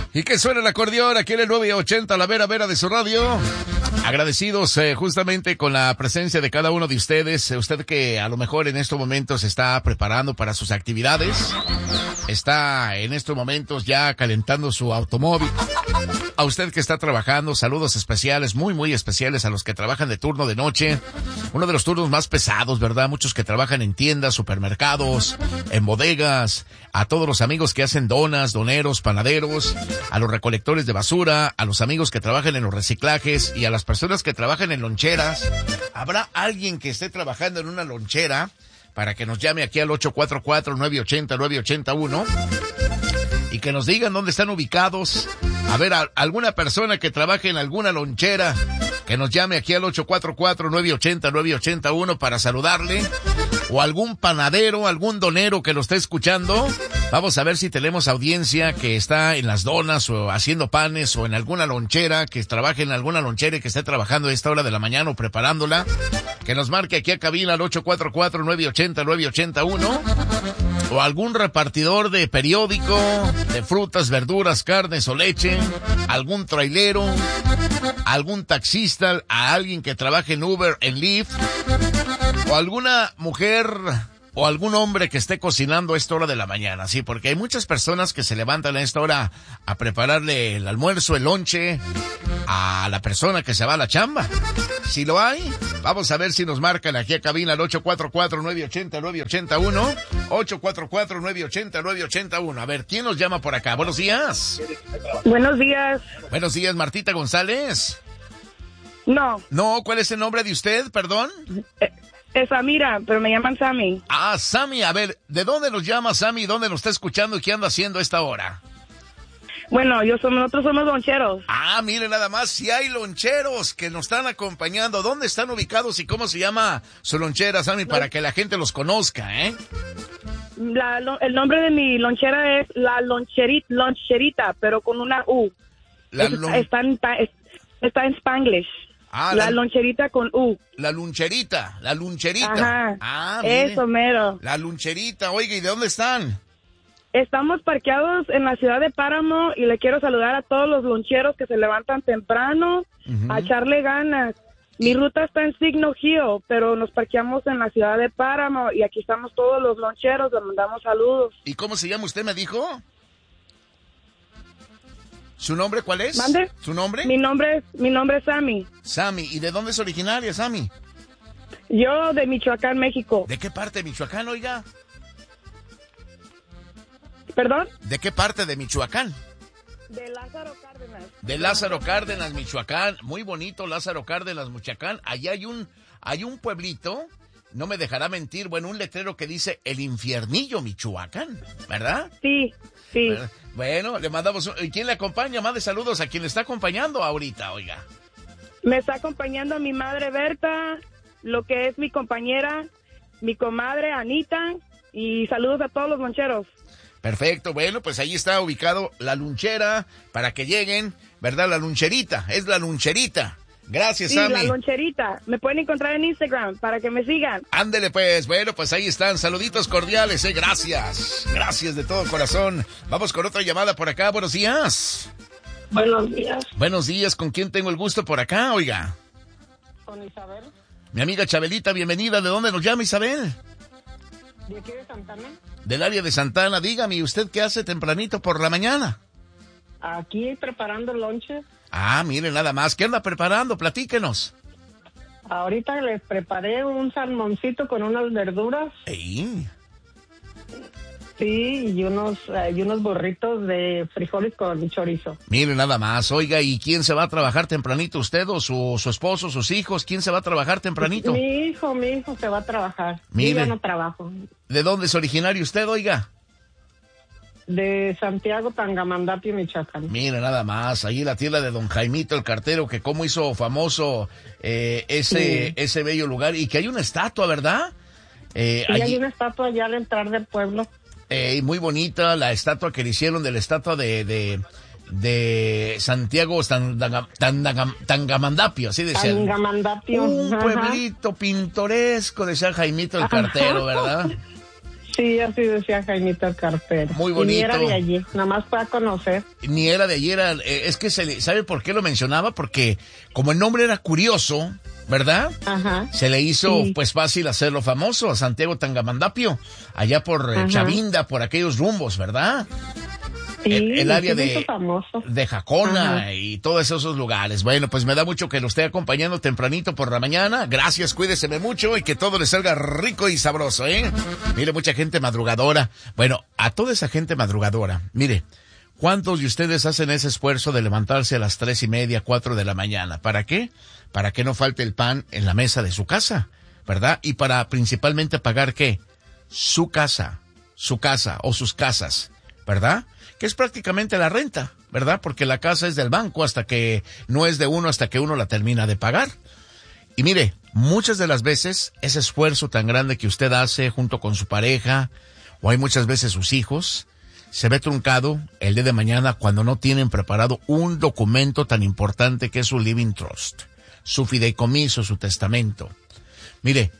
Y que suene el acordeón aquí en el 980, la vera de su radio. Agradecidos justamente con la presencia de cada uno de ustedes. Usted que a lo mejor en estos momentos se está preparando para sus actividades. Está en estos momentos ya calentando su automóvil. A usted que está trabajando, saludos especiales, muy especiales a los que trabajan de turno de noche. Uno de los turnos más pesados, ¿verdad? Muchos que trabajan en tiendas, supermercados, en bodegas. A todos los amigos que hacen donas, doneros, panaderos. A los recolectores de basura. A los amigos que trabajan en los reciclajes. Y a las personas que trabajan en loncheras. ¿Habrá alguien que esté trabajando en una lonchera? Para que nos llame aquí al 844-980-981 y que nos digan dónde están ubicados. A ver, alguna persona que trabaje en alguna lonchera, que nos llame aquí al 844-980-981 para saludarle. O algún panadero, algún donero que lo esté escuchando. Vamos a ver si tenemos audiencia que está en las donas o haciendo panes o en alguna lonchera, que trabaje en alguna lonchera y que esté trabajando a esta hora de la mañana o preparándola. Que nos marque aquí a cabina al 844-980-981. O algún repartidor de periódico, de frutas, verduras, carnes o leche. Algún trailero, algún taxista, a alguien que trabaje en Uber, en Lyft. O alguna mujer o algún hombre que esté cocinando a esta hora de la mañana, sí, porque hay muchas personas que se levantan a esta hora a prepararle el almuerzo, el lonche a la persona que se va a la chamba. Si lo hay, vamos a ver si nos marcan aquí a cabina al 844-980-981, 844-980-981. A ver, ¿quién nos llama por acá? Buenos días. Buenos días. Buenos días, Martita González. No. No, ¿cuál es el nombre de usted, perdón? Es Samira, pero me llaman Sammy. Ah, Sammy, a ver, ¿de dónde nos llama Sammy? ¿Dónde nos está escuchando y qué anda haciendo a esta hora? Bueno, nosotros somos loncheros. Ah, mire nada más, si hay loncheros que nos están acompañando, ¿dónde están ubicados y cómo se llama su lonchera, Sammy, para que la gente los conozca, eh? El nombre de mi lonchera es La Loncherita, pero con una U. Está en Spanglish. Ah, la loncherita con U. La luncherita. Ajá. Ah, mire. Eso, mero. La luncherita. Oiga, ¿y de dónde están? Estamos parqueados en la ciudad de Páramo y le quiero saludar a todos los loncheros que se levantan temprano a echarle ganas. Mi ruta está en Signal Hill, pero nos parqueamos en la ciudad de Páramo y aquí estamos todos los loncheros, les mandamos saludos. ¿Y cómo se llama usted, me dijo? ¿Su nombre cuál es? ¿Mande? ¿Su nombre? Mi nombre es Sammy. Sammy, ¿y de dónde es originaria, Sammy? Yo de Michoacán, México. ¿De qué parte de Michoacán, oiga? ¿Perdón? ¿De qué parte de Michoacán? De Lázaro Cárdenas. De Lázaro Cárdenas, Michoacán. Muy bonito, Lázaro Cárdenas, Michoacán. Allá hay un pueblito, no me dejará mentir, bueno, un letrero que dice El Infiernillo, Michoacán, ¿verdad? Sí, sí. ¿Verdad? Bueno, le mandamos... ¿Y quién le acompaña? Mande saludos a quien le está acompañando ahorita, oiga. Me está acompañando mi madre Berta, lo que es mi compañera, mi comadre Anita, y saludos a todos los loncheros. Perfecto, bueno, pues ahí está ubicado la lonchera para que lleguen, ¿verdad? La loncherita, es la loncherita. Gracias, sí, Sammy. La loncherita. Me pueden encontrar en Instagram para que me sigan. Ándele pues, bueno, pues ahí están, saluditos cordiales, gracias. Gracias de todo corazón. Vamos con otra llamada por acá, buenos días. Buenos días. Buenos días, ¿con quién tengo el gusto por acá, oiga? Con Isabel. Mi amiga Chabelita, bienvenida, ¿de dónde nos llama Isabel? ¿De aquí de Santana? Del área de Santana, dígame, ¿y usted qué hace tempranito por la mañana? Aquí preparando lonche. Ah, mire, nada más, ¿qué anda preparando? Platíquenos. Ahorita les preparé un salmoncito con unas verduras. ¡Ey! Sí, y unos burritos de frijoles con chorizo. Mire, nada más, oiga, ¿y quién se va a trabajar tempranito? ¿Usted o su esposo, sus hijos? ¿Quién se va a trabajar tempranito? Mi hijo se va a trabajar. Mire. Yo ya no trabajo. ¿De dónde es originario usted, oiga? De Santiago, Tangamandapio, Michoacán. Mira, nada más, ahí la tierra de don Jaimito, el cartero, que cómo hizo famoso ese bello lugar, y que hay una estatua, ¿verdad? Y allí hay una estatua allá al entrar del pueblo. Muy bonita, la estatua que le hicieron de la estatua de Santiago Tangamandapio, así decía. Tangamandapio. Un pueblito pintoresco, decía Jaimito, el cartero, ¿verdad? Sí, así decía Jaimito el cartero. Muy bonito. Y ni era de allí, nada más para conocer. Ni era de allí, es que ¿sabe por qué lo mencionaba? Porque como el nombre era curioso, ¿verdad? Ajá. Se le hizo pues fácil hacerlo famoso a Santiago Tangamandapio, allá por Chavinda, por aquellos rumbos, ¿verdad? Sí, el área famoso. de Jacona y todos esos lugares. Bueno, pues me da mucho que lo esté acompañando tempranito por la mañana. Gracias, cuídeseme mucho y que todo le salga rico y sabroso, ¿eh? Mire, mucha gente madrugadora. Bueno, a toda esa gente madrugadora, mire, ¿cuántos de ustedes hacen ese esfuerzo de levantarse a las 3:30, 4 de la mañana? ¿Para qué? Para que no falte el pan en la mesa de su casa, ¿verdad? Y para principalmente pagar, ¿qué? Su casa o sus casas, ¿verdad? Que es prácticamente la renta, ¿verdad? Porque la casa es del banco hasta que no es de uno, hasta que uno la termina de pagar. Y mire, muchas de las veces ese esfuerzo tan grande que usted hace junto con su pareja, o hay muchas veces sus hijos, se ve truncado el día de mañana cuando no tienen preparado un documento tan importante que es su living trust, su fideicomiso, su testamento. Mire,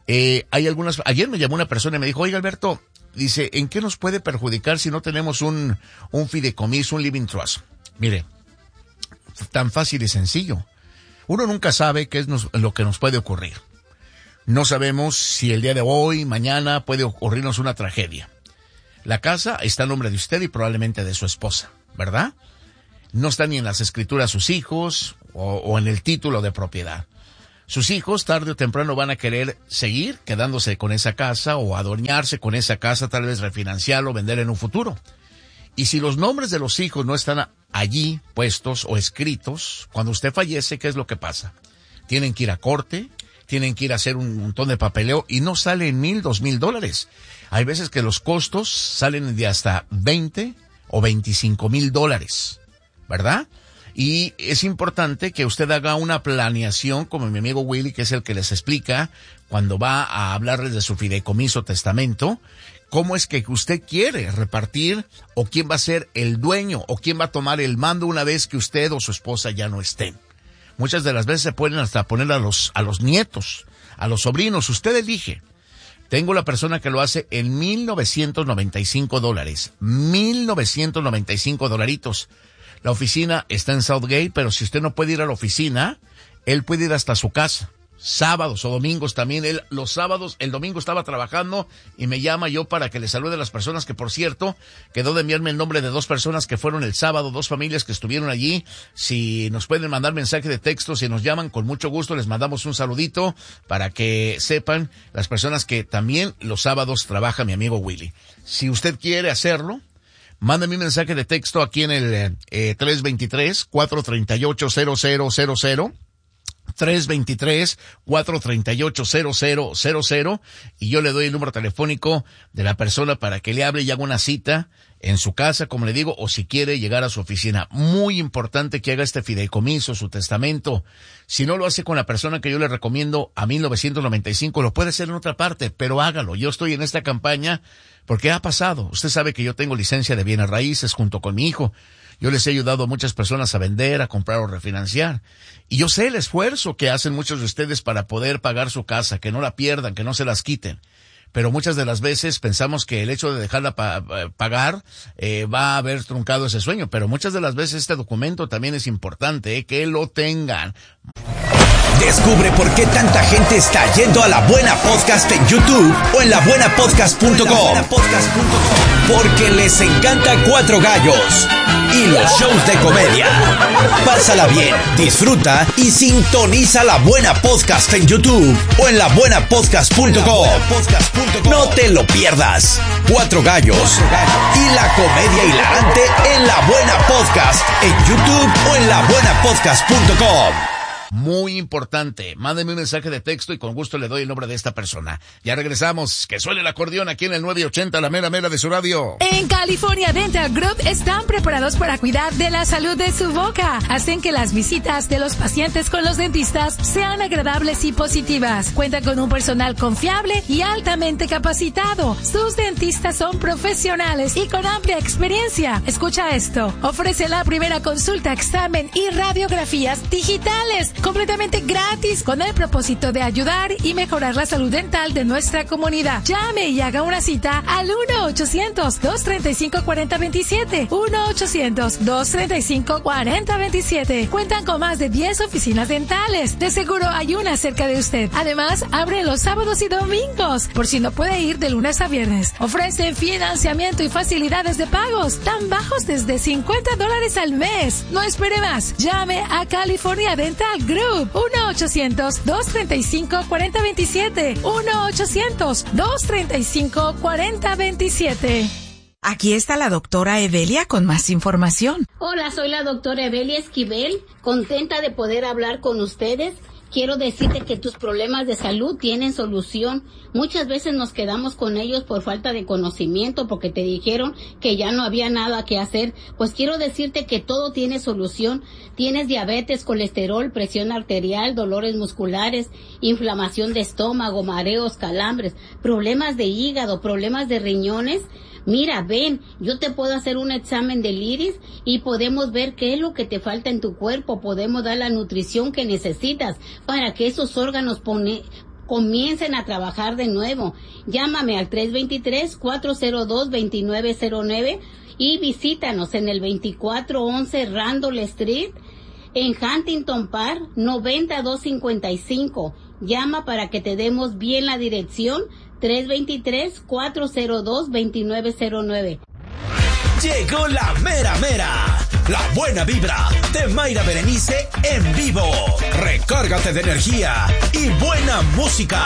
ayer me llamó una persona y me dijo, oiga Alberto, dice, ¿en qué nos puede perjudicar si no tenemos un fideicomiso, un living trust? Mire, tan fácil y sencillo. Uno nunca sabe qué es lo que nos puede ocurrir. No sabemos si el día de hoy, mañana, puede ocurrirnos una tragedia. La casa está a nombre de usted y probablemente de su esposa, ¿verdad? No está ni en las escrituras sus hijos o en el título de propiedad. Sus hijos tarde o temprano van a querer seguir quedándose con esa casa o adueñarse con esa casa, tal vez refinanciarlo o vender en un futuro. Y si los nombres de los hijos no están allí puestos o escritos, cuando usted fallece, ¿qué es lo que pasa? Tienen que ir a corte, tienen que ir a hacer un montón de papeleo y no sale en $1,000, $2,000. Hay veces que los costos salen de hasta $20,000 o $25,000, ¿verdad? Y es importante que usted haga una planeación, como mi amigo Willy, que es el que les explica cuando va a hablarles de su fideicomiso testamento, cómo es que usted quiere repartir o quién va a ser el dueño o quién va a tomar el mando una vez que usted o su esposa ya no estén. Muchas de las veces se pueden hasta poner a los nietos, a los sobrinos, usted elige. Tengo la persona que lo hace en $1,995, $1,995. La oficina está en Southgate, pero si usted no puede ir a la oficina, él puede ir hasta su casa. Sábados o domingos también. Él los sábados, el domingo estaba trabajando y me llama yo para que le salude a las personas que, por cierto, quedó de enviarme el nombre de 2 personas que fueron el sábado, 2 familias que estuvieron allí. Si nos pueden mandar mensaje de texto, si nos llaman, con mucho gusto les mandamos un saludito para que sepan las personas que también los sábados trabaja mi amigo Willy. Si usted quiere hacerlo, mándame un mensaje de texto aquí en el 323-438-0000, 323-438-0000, y yo le doy el número telefónico de la persona para que le hable y haga una cita en su casa, como le digo, o si quiere llegar a su oficina. Muy importante que haga este fideicomiso, su testamento. Si no lo hace con la persona que yo le recomiendo a $1,995, lo puede hacer en otra parte, pero hágalo. Yo estoy en esta campaña porque ha pasado. Usted sabe que yo tengo licencia de bienes raíces junto con mi hijo. Yo les he ayudado a muchas personas a vender, a comprar o refinanciar. Y yo sé el esfuerzo que hacen muchos de ustedes para poder pagar su casa, que no la pierdan, que no se las quiten. Pero muchas de las veces pensamos que el hecho de dejarla pagar va a haber truncado ese sueño. Pero muchas de las veces este documento también es importante, que lo tengan. Descubre por qué tanta gente está yendo a La Buena Podcast en YouTube o en labuenapodcast.com. Porque les encanta Cuatro Gallos y los shows de comedia. Pásala bien, disfruta y sintoniza La Buena Podcast en YouTube o en labuenapodcast.com. No te lo pierdas. Cuatro Gallos y la comedia hilarante en La Buena Podcast en YouTube o en labuenapodcast.com. Muy importante, mándeme un mensaje de texto y con gusto le doy el nombre de esta persona. Ya regresamos, que suene el acordeón aquí en el 980, la mera mera de su radio. En California Dental Group están preparados para cuidar de la salud de su boca. Hacen que las visitas de los pacientes con los dentistas sean agradables y positivas. Cuentan con un personal confiable y altamente capacitado. Sus dentistas son profesionales y con amplia experiencia. Escucha esto, ofrece la primera consulta, examen y radiografías digitales completamente gratis, con el propósito de ayudar y mejorar la salud dental de nuestra comunidad. Llame y haga una cita al 1-800-235-4027. 1-800-235-4027. Cuentan con más de 10 oficinas dentales. De seguro hay una cerca de usted. Además, abre los sábados y domingos, por si no puede ir de lunes a viernes. Ofrecen financiamiento y facilidades de pagos tan bajos desde $50 al mes. No espere más. Llame a California Dental Group. 1-800-235-4027. 1-800-235-4027. Aquí está la doctora Evelia con más información. Hola, soy la doctora Evelia Esquivel, contenta de poder hablar con ustedes. Quiero decirte que tus problemas de salud tienen solución. Muchas veces nos quedamos con ellos por falta de conocimiento, porque te dijeron que ya no había nada que hacer. Pues quiero decirte que todo tiene solución. Tienes diabetes, colesterol, presión arterial, dolores musculares, inflamación de estómago, mareos, calambres, problemas de hígado, problemas de riñones. Mira, ven, yo te puedo hacer un examen del iris y podemos ver qué es lo que te falta en tu cuerpo. Podemos dar la nutrición que necesitas para que esos órganos comiencen a trabajar de nuevo. Llámame al 323-402-2909 y visítanos en el 2411 Randall Street en Huntington Park, 9255. Llama para que te demos bien la dirección. 323-402-2909. Llegó la mera mera, la buena vibra de Mayra Berenice en vivo. Recárgate de energía y buena música.